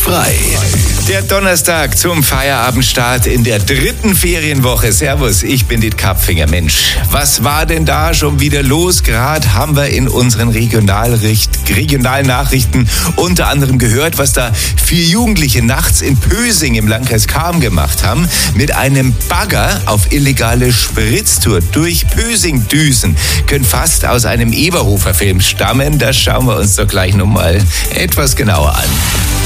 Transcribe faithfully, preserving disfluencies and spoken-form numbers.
frei. Der Donnerstag zum Feierabendstart in der dritten Ferienwoche. Servus, ich bin Dit Karpfinger. Mensch, was war denn da schon wieder los? Gerade haben wir in unseren Regionalricht, Regionalnachrichten unter anderem gehört, was da vier Jugendliche nachts in Pösing im Landkreis Cham gemacht haben. Mit einem Bagger auf illegale Spritztour durch Pösing düsen. Können fast aus einem Eberhofer-Film stammen. Das schauen wir uns doch gleich nochmal etwas genauer an.